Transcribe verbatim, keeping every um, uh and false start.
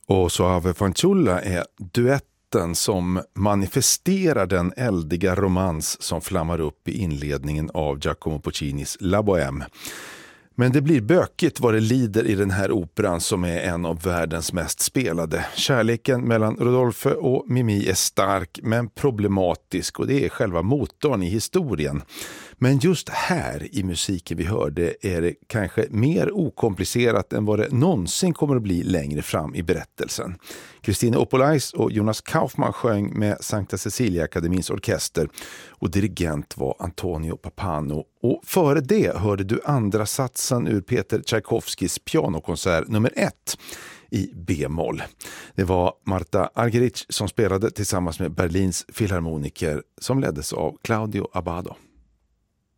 Och Soave Fanciulla är duetten som manifesterar den eldiga romans som flammar upp i inledningen av Giacomo Puccinis La Bohème. Men det blir bökigt vad det lider i den här operan som är en av världens mest spelade. Kärleken mellan Rodolfo och Mimi är stark men problematisk, och det är själva motorn i historien. Men just här i musiken vi hörde är det kanske mer okomplicerat än vad det någonsin kommer att bli längre fram i berättelsen. Christine Opolais och Jonas Kaufmann sjöng med Sankta Cecilia Akademins orkester, och dirigent var Antonio Papano. Och före det hörde du andra satsen ur Peter Tchaikovskis pianokonsert nummer ett i B-moll. Det var Marta Argerich som spelade tillsammans med Berlins filharmoniker som leddes av Claudio Abbado.